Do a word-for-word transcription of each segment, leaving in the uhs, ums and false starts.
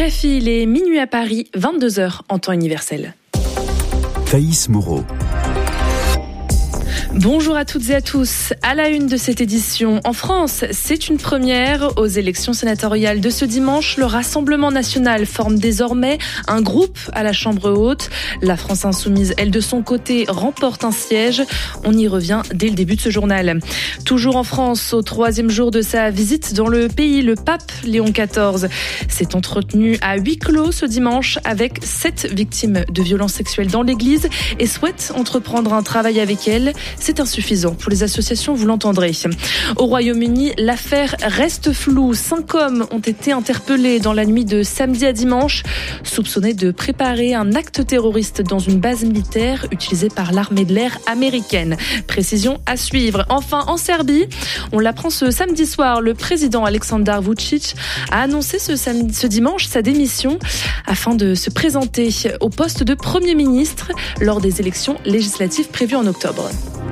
R F I, il est minuit à Paris, vingt-deux heures en temps universel. Thaïs Moreau. Bonjour à toutes et à tous. À la une de cette édition, en France, c'est une première. Aux élections sénatoriales de ce dimanche, le Rassemblement national forme désormais un groupe à la Chambre haute. La France insoumise, elle de son côté, remporte un siège. On y revient dès le début de ce journal. Toujours en France, au troisième jour de sa visite dans le pays, le pape Léon quatorze s'est entretenu à huis clos ce dimanche avec sept victimes de violences sexuelles dans l'église et souhaite entreprendre un travail avec elles. C'est insuffisant pour les associations, vous l'entendrez. Au Royaume-Uni, l'affaire reste floue. Cinq hommes ont été interpellés dans la nuit de samedi à dimanche, soupçonnés de préparer un acte terroriste dans une base militaire utilisée par l'armée de l'air américaine. Précision à suivre. Enfin, en Serbie, on l'apprend ce samedi soir, le président Aleksandar Vučić a annoncé ce, samedi, ce dimanche sa démission afin de se présenter au poste de Premier ministre lors des élections législatives prévues en octobre.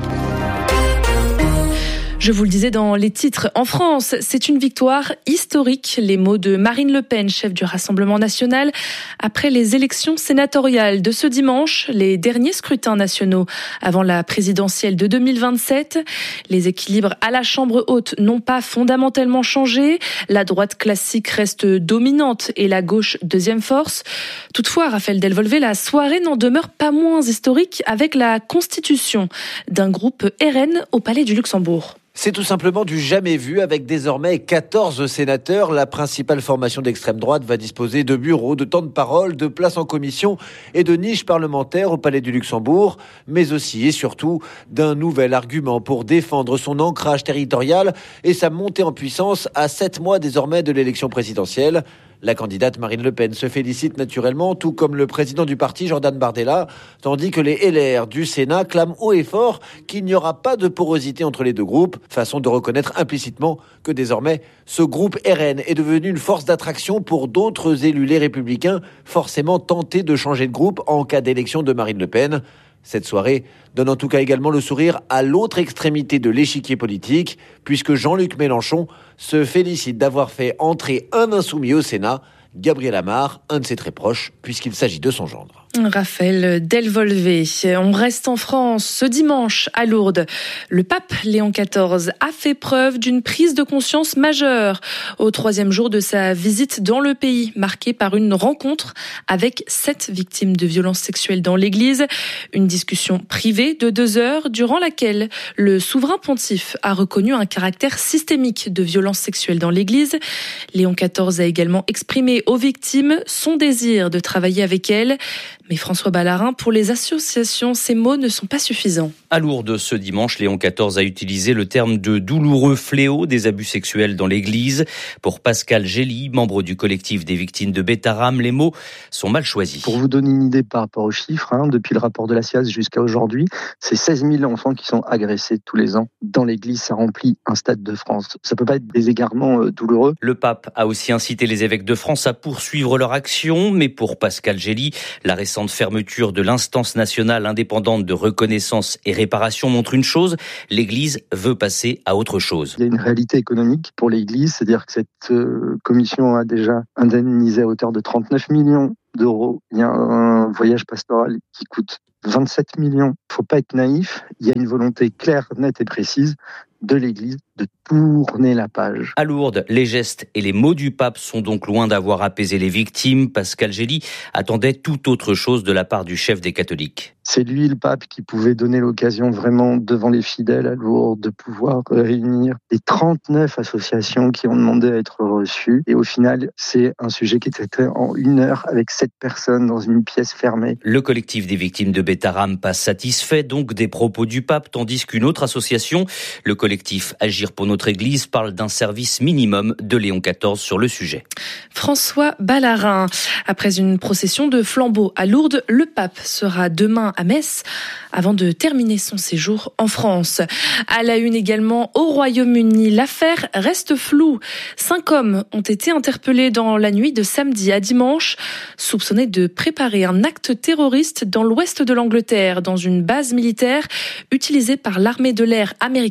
Je vous le disais dans les titres, en France, c'est une victoire historique. Les mots de Marine Le Pen, chef du Rassemblement national, après les élections sénatoriales de ce dimanche, les derniers scrutins nationaux avant la présidentielle de deux mille vingt-sept. Les équilibres à la Chambre haute n'ont pas fondamentalement changé. La droite classique reste dominante et la gauche deuxième force. Toutefois, Raphaël Delvolvé, la soirée n'en demeure pas moins historique avec la constitution d'un groupe R N au Palais du Luxembourg. C'est tout simplement du jamais vu avec désormais quatorze sénateurs. La principale formation d'extrême droite va disposer de bureaux, de temps de parole, de places en commission et de niches parlementaires au Palais du Luxembourg, mais aussi et surtout d'un nouvel argument pour défendre son ancrage territorial et sa montée en puissance à sept mois désormais de l'élection présidentielle. La candidate Marine Le Pen se félicite naturellement, tout comme le président du parti Jordan Bardella, tandis que les L R du Sénat clament haut et fort qu'il n'y aura pas de porosité entre les deux groupes, façon de reconnaître implicitement que désormais, ce groupe R N est devenu une force d'attraction pour d'autres élus les Républicains, forcément tentés de changer de groupe en cas d'élection de Marine Le Pen. Cette soirée donne en tout cas également le sourire à l'autre extrémité de l'échiquier politique, puisque Jean-Luc Mélenchon se félicite d'avoir fait entrer un insoumis au Sénat, Gabriel Amar, un de ses très proches, puisqu'il s'agit de son gendre. Raphaël Delvolvé. On reste en France. Ce dimanche, à Lourdes, le pape Léon quatorze a fait preuve d'une prise de conscience majeure au troisième jour de sa visite dans le pays, marquée par une rencontre avec sept victimes de violences sexuelles dans l'église. Une discussion privée de deux heures durant laquelle le souverain pontife a reconnu un caractère systémique de violences sexuelles dans l'église. Léon quatorze a également exprimé aux victimes son désir de travailler avec elles. Mais François Ballarin, pour les associations, ces mots ne sont pas suffisants. À Lourdes, ce dimanche, Léon quatorze a utilisé le terme de douloureux fléau des abus sexuels dans l'église. Pour Pascal Gély, membre du collectif des victimes de Bétharram, les mots sont mal choisis. Pour vous donner une idée par rapport aux chiffres, hein, depuis le rapport de la C I A S jusqu'à aujourd'hui, c'est seize mille enfants qui sont agressés tous les ans. Dans l'église, ça remplit un stade de France. Ça peut pas être des égarements euh, douloureux. Le pape a aussi incité les évêques de France à poursuivre leur action, mais pour Pascal Gély, la récente fermeture de l'instance nationale indépendante de reconnaissance et réparation montre une chose, l'Église veut passer à autre chose. Il y a une réalité économique pour l'Église, c'est-à-dire que cette euh, commission a déjà indemnisé à hauteur de trente-neuf millions d'euros. Il y a un voyage pastoral qui coûte vingt-sept millions. Il ne faut pas être naïf, il y a une volonté claire, nette et précise de l'Église de tourner la page. À Lourdes, les gestes et les mots du pape sont donc loin d'avoir apaisé les victimes. Pascal Gély attendait tout autre chose de la part du chef des catholiques. C'est lui, le pape, qui pouvait donner l'occasion vraiment devant les fidèles à Lourdes de pouvoir réunir les trente-neuf associations qui ont demandé à être reçues. Et au final, c'est un sujet qui était traité en une heure avec sept personnes dans une pièce fermée. Le collectif des victimes de Bétharram pas satisfait donc des propos du pape, tandis qu'une autre association, le collectif Agir pour notre Église, parle d'un service minimum de Léon quatorze sur le sujet. François Ballarin. Après une procession de flambeaux à Lourdes, le pape sera demain à Metz avant de terminer son séjour en France. À la une également au Royaume-Uni, l'affaire reste floue. Cinq hommes ont été interpellés dans la nuit de samedi à dimanche, soupçonnés de préparer un acte terroriste dans l'ouest de l'Angleterre, dans une base militaire utilisée par l'armée de l'air américaine, la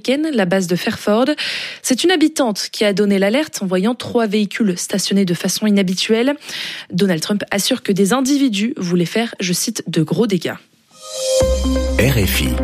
base de Fairford. C'est une habitante qui a donné l'alerte en voyant trois véhicules stationnés de façon inhabituelle. Donald Trump assure que des individus voulaient faire, je cite, de gros dégâts. R F I.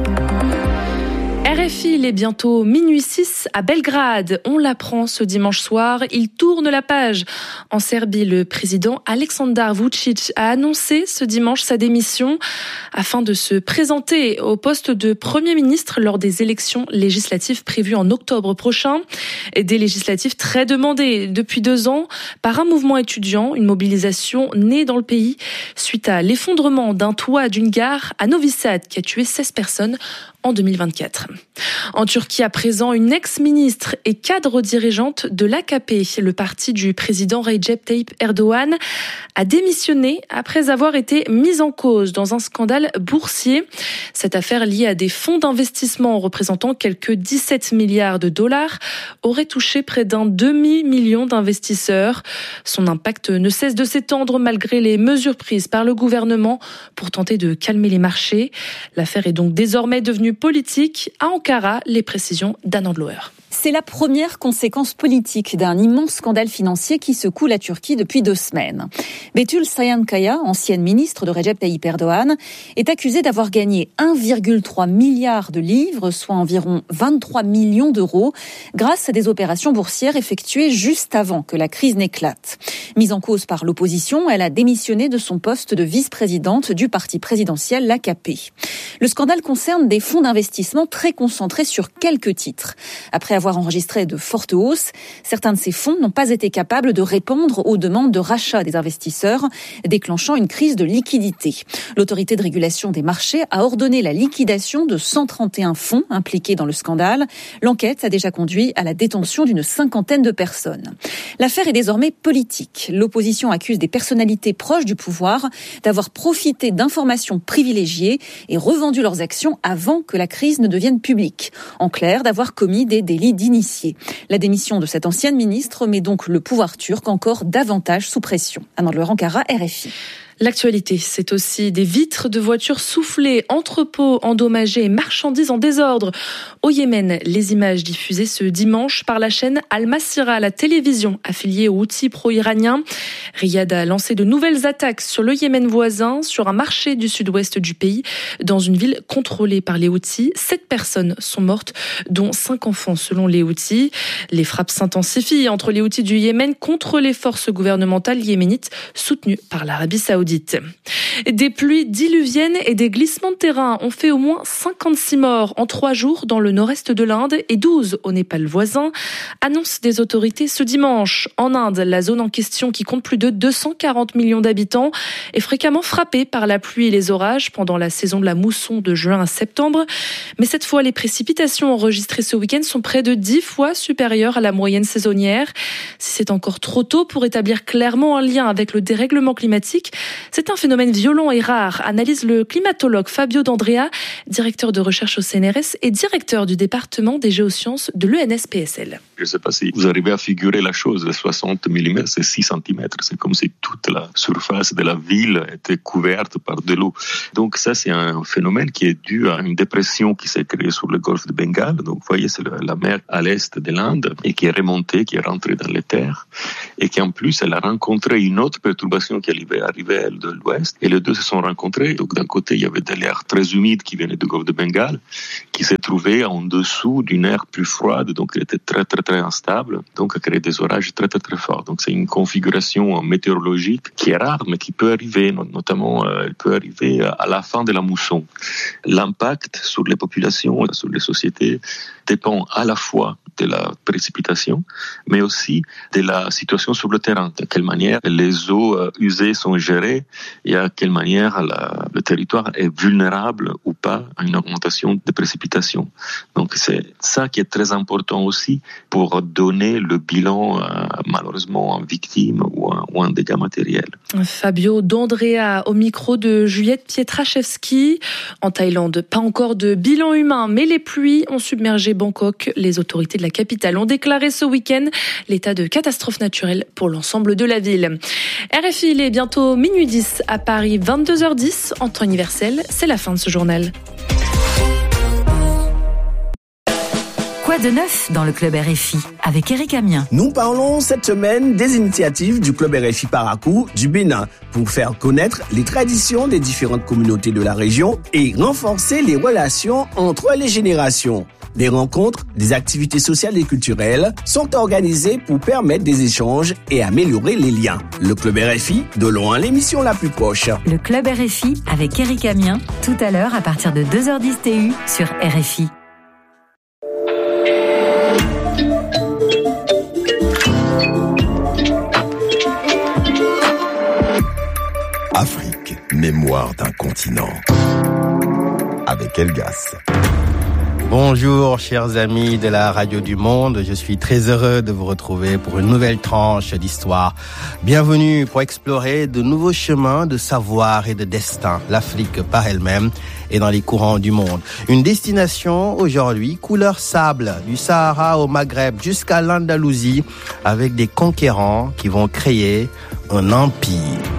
R F I, il est bientôt minuit six à Belgrade. On l'apprend ce dimanche soir. Il tourne la page. En Serbie, le président Aleksandar Vučić a annoncé ce dimanche sa démission afin de se présenter au poste de Premier ministre lors des élections législatives prévues en octobre prochain. Et des législatives très demandées depuis deux ans par un mouvement étudiant, une mobilisation née dans le pays suite à l'effondrement d'un toit d'une gare à Novi Sad qui a tué seize personnes en deux mille vingt-quatre. En Turquie, à présent, une ex-ministre et cadre dirigeante de l'A K P, le parti du président Recep Tayyip Erdogan, a démissionné après avoir été mise en cause dans un scandale boursier. Cette affaire liée à des fonds d'investissement représentant quelques dix-sept milliards de dollars aurait touché près d'un demi-million d'investisseurs. Son impact ne cesse de s'étendre malgré les mesures prises par le gouvernement pour tenter de calmer les marchés. L'affaire est donc désormais devenue politique. À Ankara, les précisions d'Anne Andlouer. C'est la première conséquence politique d'un immense scandale financier qui secoue la Turquie depuis deux semaines. Betül Sayankaya, ancienne ministre de Recep Tayyip Erdogan, est accusée d'avoir gagné un virgule trois milliard de livres, soit environ vingt-trois millions d'euros, grâce à des opérations boursières effectuées juste avant que la crise n'éclate. Mise en cause par l'opposition, elle a démissionné de son poste de vice-présidente du parti présidentiel, l'A K P. Le scandale concerne des fonds d'investissement très concentrés sur quelques titres. Après avoir enregistré de fortes hausses, certains de ces fonds n'ont pas été capables de répondre aux demandes de rachat des investisseurs, déclenchant une crise de liquidité. L'autorité de régulation des marchés a ordonné la liquidation de cent trente et un fonds impliqués dans le scandale. L'enquête a déjà conduit à la détention d'une cinquantaine de personnes. L'affaire est désormais politique. L'opposition accuse des personnalités proches du pouvoir d'avoir profité d'informations privilégiées et revendu leurs actions avant que la crise ne devienne publique. En clair, d'avoir commis des délits d'initiés. La démission de cette ancienne ministre met donc le pouvoir turc encore davantage sous pression. Anne Andlouer, Ankara, R F I. L'actualité, c'est aussi des vitres de voitures soufflées, entrepôts endommagés et marchandises en désordre. Au Yémen, les images diffusées ce dimanche par la chaîne Al Masira, la télévision affiliée aux Houthis pro-iraniens. Riyad a lancé de nouvelles attaques sur le Yémen voisin, sur un marché du sud-ouest du pays, dans une ville contrôlée par les Houthis. Sept personnes sont mortes, dont cinq enfants selon les Houthis. Les frappes s'intensifient entre les Houthis du Yémen contre les forces gouvernementales yéménites soutenues par l'Arabie Saoudite. Des pluies diluviennes et des glissements de terrain ont fait au moins cinquante-six morts en trois jours dans le nord-est de l'Inde et douze au Népal voisin, annonce des autorités ce dimanche. En Inde, la zone en question, qui compte plus de deux cent quarante millions d'habitants, est fréquemment frappée par la pluie et les orages pendant la saison de la mousson de juin à septembre. Mais cette fois, les précipitations enregistrées ce week-end sont près de dix fois supérieures à la moyenne saisonnière. Si c'est encore trop tôt pour établir clairement un lien avec le dérèglement climatique, c'est un phénomène violent et rare, analyse le climatologue Fabio D'Andrea, directeur de recherche au C N R S et directeur du département des géosciences de l'E N S P S L. Je ne sais pas si vous arrivez à figurer la chose, soixante millimètres, c'est six centimètres. C'est comme si toute la surface de la ville était couverte par de l'eau. Donc ça, c'est un phénomène qui est dû à une dépression qui s'est créée sur le golfe de Bengale. Donc vous voyez, c'est la mer à l'est de l'Inde et qui est remontée, qui est rentrée dans les terres et qui en plus, elle a rencontré une autre perturbation qui est arrivée de l'ouest, et les deux se sont rencontrés. Donc d'un côté, il y avait de l'air très humide qui venait du golfe de Bengale, qui s'est trouvé en dessous d'une air plus froide, donc il était très très très instable, donc a créé des orages très très très forts. Donc c'est une configuration météorologique qui est rare, mais qui peut arriver, notamment euh, elle peut arriver à la fin de la mousson. L'impact sur les populations, sur les sociétés, dépend à la fois de la précipitation, mais aussi de la situation sur le terrain, de quelle manière les eaux usées sont gérées et à quelle manière la, le territoire est vulnérable ou pas à une augmentation des précipitations. Donc c'est ça qui est très important aussi pour donner le bilan euh, malheureusement en victime ou en, ou en dégâts matériels. Fabio D'Andrea au micro de Juliette Pietraszewski. En Thaïlande, pas encore de bilan humain, mais les pluies ont submergé Bangkok. Les autorités de la capitale ont déclaré ce week-end l'état de catastrophe naturelle pour l'ensemble de la ville. R F I, il est bientôt minuit dix à Paris, vingt-deux heures dix en temps universel. C'est la fin de ce journal. Quoi Quoi de neuf dans le Club R F I avec Eric Amien? Nous parlons cette semaine des initiatives du Club R F I Parakou du Bénin pour faire connaître les traditions des différentes communautés de la région et renforcer les relations entre les générations. Des rencontres, des activités sociales et culturelles sont organisées pour permettre des échanges et améliorer les liens. Le Club R F I, de loin l'émission la plus proche. Le Club R F I avec Eric Amien, tout à l'heure à partir de deux heures dix T U sur R F I. Afrique, mémoire d'un continent. Avec Elgas. Bonjour chers amis de la Radio du Monde, je suis très heureux de vous retrouver pour une nouvelle tranche d'histoire. Bienvenue pour explorer de nouveaux chemins de savoir et de destin, l'Afrique par elle-même et dans les courants du monde. Une destination aujourd'hui couleur sable, du Sahara au Maghreb jusqu'à l'Andalousie, avec des conquérants qui vont créer un empire.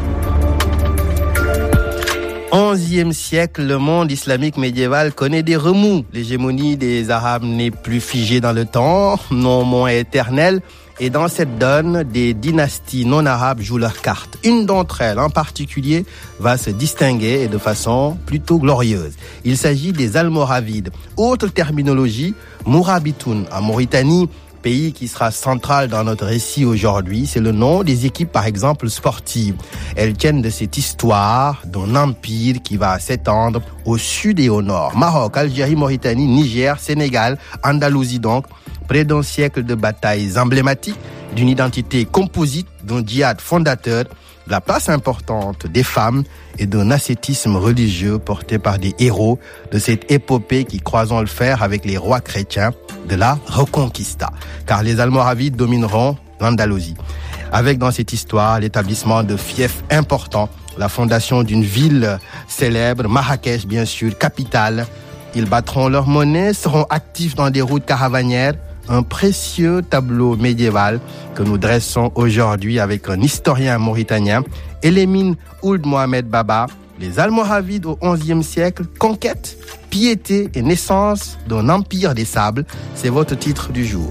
onzième siècle, le monde islamique médiéval connaît des remous. L'hégémonie des Arabes n'est plus figée dans le temps, non moins éternelle. Et dans cette donne, des dynasties non arabes jouent leurs cartes. Une d'entre elles, en particulier, va se distinguer et de façon plutôt glorieuse. Il s'agit des Almoravides. Autre terminologie, Mourabitoun, en Mauritanie, pays qui sera central dans notre récit aujourd'hui, c'est le nom des équipes, par exemple, sportives. Elles tiennent de cette histoire d'un empire qui va s'étendre au sud et au nord. Maroc, Algérie, Mauritanie, Niger, Sénégal, Andalousie donc, près d'un siècle de batailles emblématiques, d'une identité composite, d'un djihad fondateur, de la place importante des femmes et d'un ascétisme religieux porté par des héros de cette épopée qui, croisons le fer avec les rois chrétiens, de la Reconquista. Car les Almoravides domineront l'Andalousie. Avec dans cette histoire l'établissement de fiefs importants, la fondation d'une ville célèbre, Marrakech bien sûr, capitale. Ils battront leur monnaie, seront actifs dans des routes caravanières. Un précieux tableau médiéval que nous dressons aujourd'hui avec un historien mauritanien, Elimine Ould Mohamed Baba. Les Almoravides au onzième siècle, conquête, piété et naissance d'un empire des sables. C'est votre titre du jour.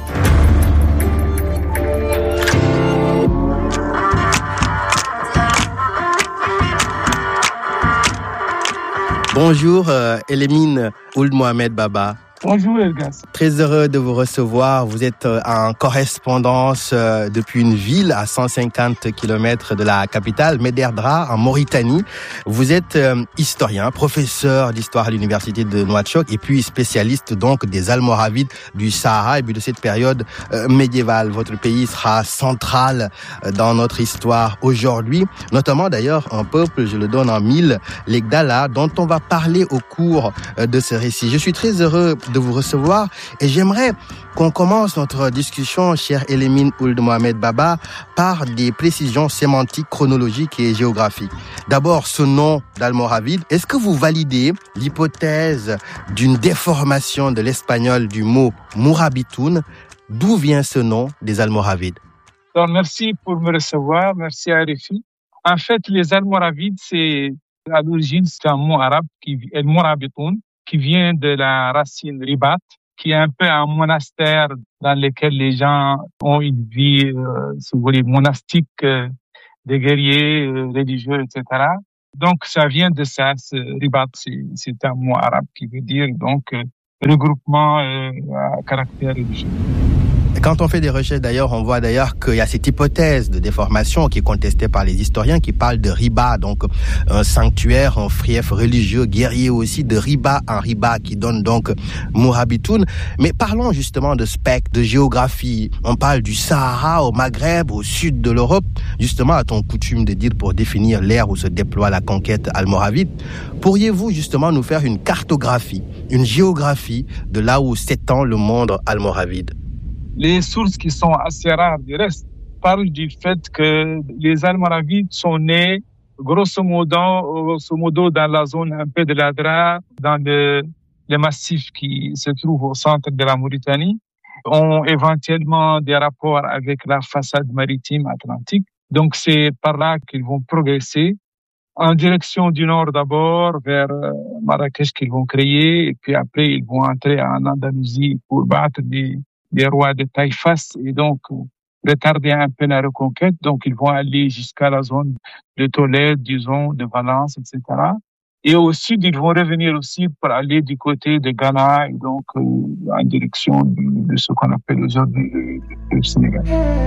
Bonjour, euh, Elimine Ould Mohamed Baba. Bonjour Elgas. Très heureux de vous recevoir. Vous êtes en correspondance depuis une ville à cent cinquante kilomètres de la capitale, Méderdra, en Mauritanie. Vous êtes historien, professeur d'histoire à l'université de Nouakchott et puis spécialiste donc des Almoravides du Sahara et puis de cette période médiévale. Votre pays sera central dans notre histoire aujourd'hui, notamment d'ailleurs un peuple, je le donne en mille, les Gdala, dont on va parler au cours de ce récit. Je suis très heureux de vous recevoir et j'aimerais qu'on commence notre discussion, cher Elimine Ould Mohamed Baba, par des précisions sémantiques, chronologiques et géographiques. D'abord, ce nom d'Almoravide, est-ce que vous validez l'hypothèse d'une déformation de l'espagnol du mot Mourabitoun? D'où vient ce nom des Almoravides? Alors, merci pour me recevoir, merci à R F I. En fait, les Almoravides, c'est à l'origine, c'est un mot arabe qui est Mourabitoun, qui vient de la racine ribat, qui est un peu un monastère dans lequel les gens ont une vie, euh, si vous voulez, monastique, euh, des guerriers, euh, religieux, et cetera. Donc, ça vient de ça. Ce ribat, c'est, c'est un mot arabe qui veut dire donc euh, regroupement euh, à caractère religieux. Quand on fait des recherches, d'ailleurs, on voit d'ailleurs qu'il y a cette hypothèse de déformation qui est contestée par les historiens qui parlent de riba, donc un sanctuaire, un fief religieux, guerrier aussi, de riba en riba qui donne donc Mourabitoun. Mais parlons justement de spectre, de géographie. On parle du Sahara au Maghreb, au sud de l'Europe. Justement, a-t-on coutume de dire pour définir l'ère où se déploie la conquête almoravide. Pourriez-vous justement nous faire une cartographie, une géographie de là où s'étend le monde almoravide? Les sources qui sont assez rares du reste parlent du fait que les Almoravides sont nés grosso modo, grosso modo dans la zone un peu de l'Adra, dans le, les massifs qui se trouvent au centre de la Mauritanie, ont éventuellement des rapports avec la façade maritime atlantique. Donc c'est par là qu'ils vont progresser en direction du nord d'abord, vers Marrakech qu'ils vont créer, et puis après ils vont entrer en Andalousie pour battre des, des rois de Taïfas et donc retarder un peu la reconquête. Donc ils vont aller jusqu'à la zone de Tolède, disons, de Valence, et cetera. Et au sud, ils vont revenir aussi pour aller du côté de Ghana, et donc euh, en direction de, de ce qu'on appelle aujourd'hui le, le Sénégal.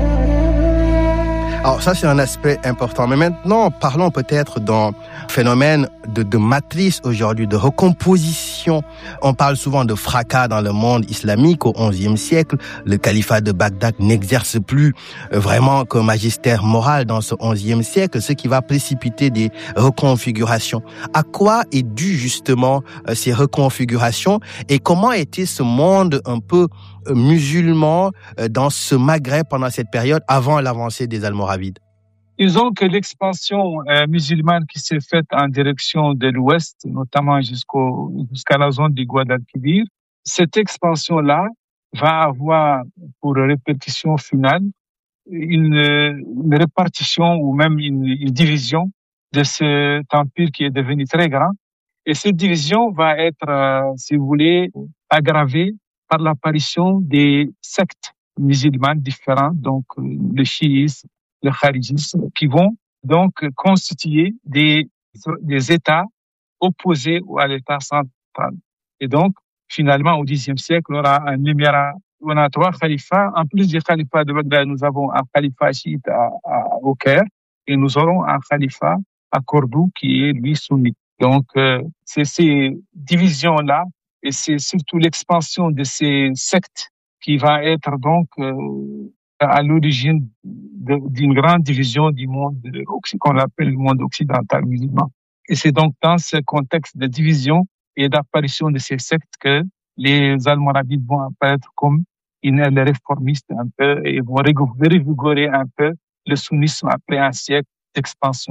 Alors ça, c'est un aspect important. Mais maintenant, parlons peut-être d'un phénomène de, de matrice aujourd'hui, de recomposition. On parle souvent de fracas dans le monde islamique au onzième siècle. Le califat de Bagdad n'exerce plus vraiment qu'un magistère moral dans ce onzième siècle, ce qui va précipiter des reconfigurations. À quoi est dû justement ces reconfigurations et comment était ce monde un peu musulmans dans ce Maghreb pendant cette période avant l'avancée des Almoravides? Disons que l'expansion euh, musulmane qui s'est faite en direction de l'ouest, notamment jusqu'au, jusqu'à la zone du Guadalquivir, cette expansion-là va avoir pour répercussion finale une, une répartition ou même une, une division de cet empire qui est devenu très grand. Et cette division va être, euh, si vous voulez, aggravée par l'apparition des sectes musulmanes différentes, donc le chiisme, le kharijisme, qui vont donc constituer des, des États opposés à l'État central. Et donc, finalement, au dixième siècle, on aura un émirat, on a trois khalifats. En plus du khalifat de Bagdad, nous avons un khalifat chiite à, à, au Caire et nous aurons un khalifat à Cordoue qui est, lui, sunnite. Donc, euh, c'est ces divisions-là et c'est surtout l'expansion de ces sectes qui va être donc euh, à l'origine de, d'une grande division du monde qu'on appelle le monde occidental musulman. Et c'est donc dans ce contexte de division et d'apparition de ces sectes que les Almoravides vont apparaître comme une aile réformiste un peu et vont revigorer un peu le sunnisme après un siècle d'expansion.